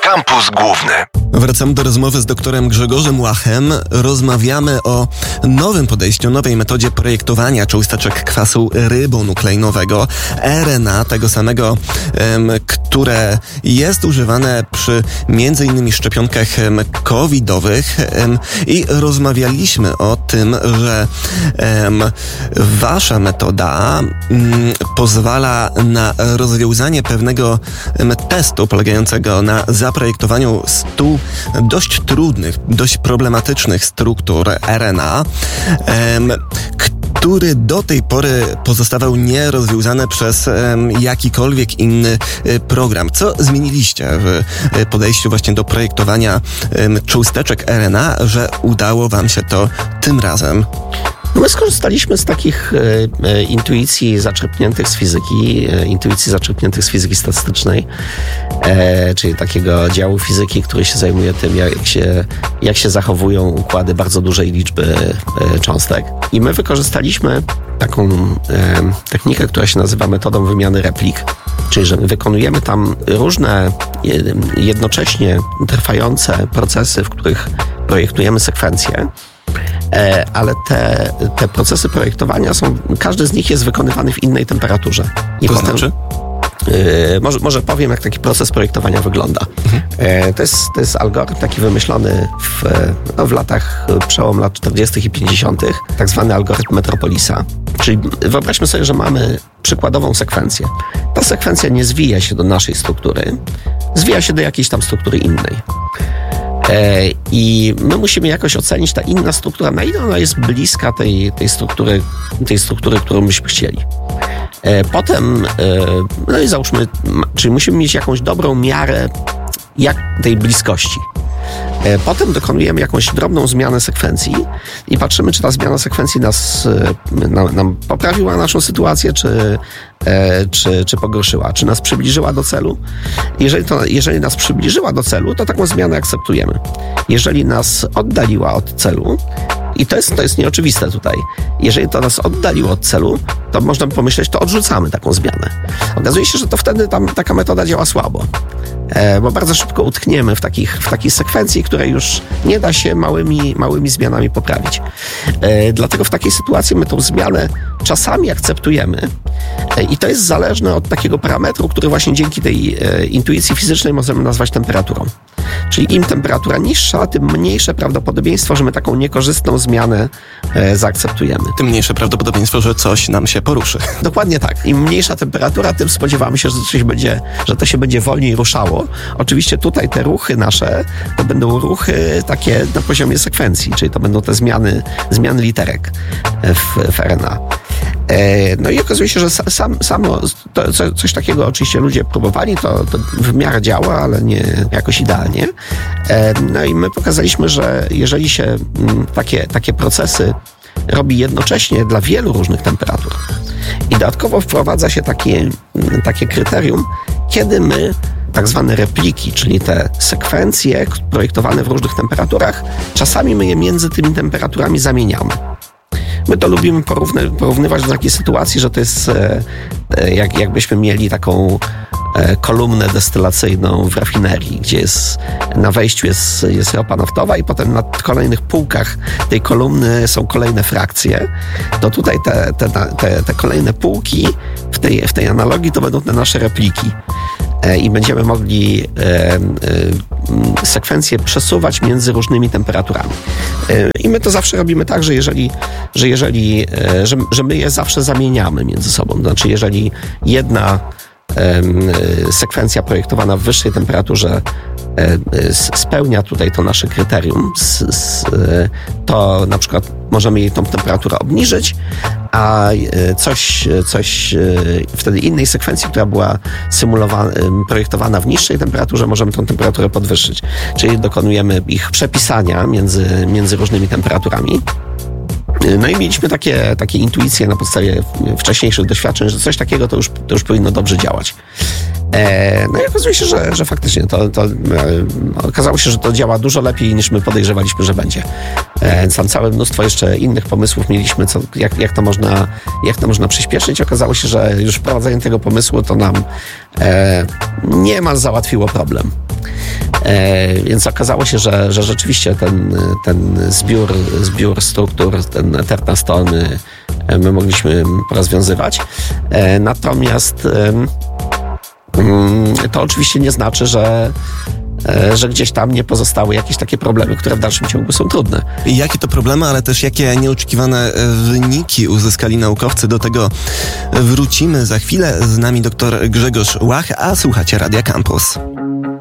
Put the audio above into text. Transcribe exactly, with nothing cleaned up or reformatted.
Kampus Główny. Wracamy do rozmowy z doktorem Grzegorzem Łachem. Rozmawiamy o nowym podejściu, nowej metodzie projektowania cząsteczek kwasu rybonukleinowego, R N A, tego samego, em, które jest używane przy między innymi szczepionkach em, covidowych. Em, I rozmawialiśmy o tym, że em, wasza metoda m, pozwala na rozwiązanie pewnego em, testu polegającego na zaprojektowaniu stu dość trudnych, dość problematycznych struktur R N A, em, który do tej pory pozostawał nierozwiązany przez em, jakikolwiek inny e, program. Co zmieniliście w e, podejściu właśnie do projektowania em, cząsteczek R N A, że udało wam się to tym razem? My skorzystaliśmy z takich e, e, intuicji zaczerpniętych z fizyki, e, intuicji zaczerpniętych z fizyki statystycznej, e, czyli takiego działu fizyki, który się zajmuje tym, jak się, jak się zachowują układy bardzo dużej liczby e, cząstek. I my wykorzystaliśmy taką e, technikę, która się nazywa metodą wymiany replik, czyli że wykonujemy tam różne jednocześnie trwające procesy, w których projektujemy sekwencje. Ale te, te procesy projektowania są, każdy z nich jest wykonywany w innej temperaturze. I to potem, znaczy? Yy, może, może powiem, jak taki proces projektowania wygląda. Mhm. Yy, to, jest, to jest algorytm taki wymyślony w, no, w latach, przełom lat czterdziestych i pięćdziesiątych, tak zwany algorytm Metropolisa. Czyli wyobraźmy sobie, że mamy przykładową sekwencję. Ta sekwencja nie zwija się do naszej struktury, zwija się do jakiejś tam struktury innej. I my musimy jakoś ocenić, ta inna struktura, na ile ona jest bliska tej, tej struktury, tej struktury, którą byśmy chcieli. Potem, no i załóżmy, czyli musimy mieć jakąś dobrą miarę jak tej bliskości. Potem dokonujemy jakąś drobną zmianę sekwencji i patrzymy, czy ta zmiana sekwencji nas, nam, nam poprawiła naszą sytuację, czy, czy, czy pogorszyła, czy nas przybliżyła do celu. Jeżeli, to, jeżeli nas przybliżyła do celu, to taką zmianę akceptujemy. Jeżeli nas oddaliła od celu, i to jest, to jest nieoczywiste tutaj, jeżeli to nas oddaliło od celu, to można by pomyśleć, to odrzucamy taką zmianę. Okazuje się, że to wtedy tam taka metoda działa słabo. E, bo bardzo szybko utkniemy w, takich, w takiej sekwencji, której już nie da się małymi, małymi zmianami poprawić. E, dlatego w takiej sytuacji my tą zmianę czasami akceptujemy e, i to jest zależne od takiego parametru, który właśnie dzięki tej e, intuicji fizycznej możemy nazwać temperaturą. Czyli im temperatura niższa, tym mniejsze prawdopodobieństwo, że my taką niekorzystną zmianę e, zaakceptujemy. Tym mniejsze prawdopodobieństwo, że coś nam się poruszy. Dokładnie tak. Im mniejsza temperatura, tym spodziewamy się, że coś będzie, że to się będzie wolniej ruszało. Oczywiście tutaj te ruchy nasze, to będą ruchy takie na poziomie sekwencji, czyli to będą te zmiany, zmiany literek w, w R N A. No i okazuje się, że sam, samo to, coś takiego oczywiście ludzie próbowali, to, to w miarę działa, ale nie jakoś idealnie. No i my pokazaliśmy, że jeżeli się takie, takie procesy robi jednocześnie dla wielu różnych temperatur i dodatkowo wprowadza się takie, takie kryterium, kiedy my tak zwane repliki, czyli te sekwencje projektowane w różnych temperaturach, czasami my je między tymi temperaturami zamieniamy. My to lubimy porówny, porównywać do takiej sytuacji, że to jest e, jak, jakbyśmy mieli taką e, kolumnę destylacyjną w rafinerii, gdzie jest, na wejściu jest, jest ropa naftowa i potem na kolejnych półkach tej kolumny są kolejne frakcje. To tutaj te, te, te, te kolejne półki w tej, w tej analogii to będą te nasze repliki. I będziemy mogli e, e, sekwencje przesuwać między różnymi temperaturami. E, I my to zawsze robimy tak, że jeżeli, że, jeżeli e, że, że my je zawsze zamieniamy między sobą. Znaczy, jeżeli jedna e, sekwencja projektowana w wyższej temperaturze e, spełnia tutaj to nasze kryterium, s, s, to na przykład możemy jej tą temperaturę obniżyć, a coś, coś wtedy innej sekwencji, która była symulowana, projektowana w niższej temperaturze, możemy tą temperaturę podwyższyć. Czyli dokonujemy ich przepisania między, między różnymi temperaturami. No i mieliśmy takie, takie intuicje na podstawie wcześniejszych doświadczeń, że coś takiego to już, to już powinno dobrze działać. E, no i okazuje się, że, że faktycznie to, to e, okazało się, że to działa dużo lepiej niż my podejrzewaliśmy, że będzie. E, więc tam całe mnóstwo jeszcze innych pomysłów mieliśmy, co, jak, jak, to można, jak to można przyspieszyć. Okazało się, że już wprowadzenie tego pomysłu to nam e, niemal załatwiło problem. E, więc okazało się, że, że rzeczywiście ten, ten zbiór, zbiór struktur, ten Eternaston my mogliśmy porozwiązywać. E, natomiast e, to oczywiście nie znaczy, że że gdzieś tam nie pozostały jakieś takie problemy, które w dalszym ciągu są trudne. I jakie to problemy, ale też jakie nieoczekiwane wyniki uzyskali naukowcy, do tego wrócimy za chwilę. Z nami dr Grzegorz Łach, a słuchacie Radia Campus.